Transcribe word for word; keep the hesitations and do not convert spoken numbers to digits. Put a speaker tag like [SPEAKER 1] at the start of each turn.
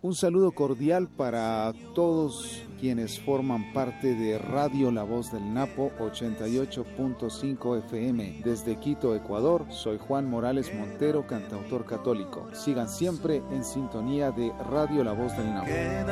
[SPEAKER 1] Un saludo cordial para todos quienes forman parte de Radio La Voz del Napo ochenta y ocho punto cinco F M. Desde Quito, Ecuador, soy Juan Morales Montero, cantautor católico. Sigan siempre en sintonía de Radio La Voz del Napo.